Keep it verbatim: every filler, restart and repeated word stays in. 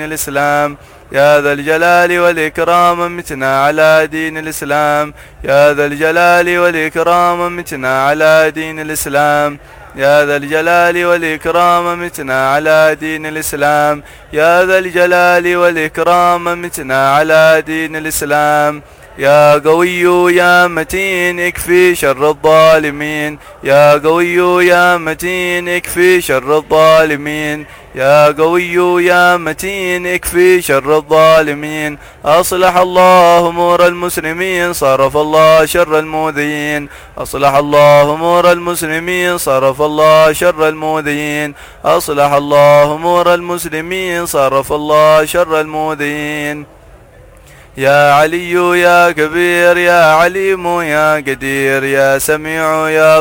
الإسلام يا ذا الجلال والإكرام متنا على دين الإسلام يا ذا الجلال والإكرام متنا على دين الإسلام يا ذا الجلال والإكرام متنا على دين الإسلام يا ذا الجلال والإكرام متنا على دين الإسلام يا قوي يا متين اكفي شر الظالمين يا قوي يا متين اكفي شر الظالمين يا قوي يا متين اكفي شر الظالمين أصلح الله أمور المسلمين صرف الله شر المؤذين أصلح الله أمور المسلمين صرف الله شر المؤذين أصلح الله أمور المسلمين صرف الله شر المؤذين يا علي يا كبير يا عليم يا قدير يا سميع يا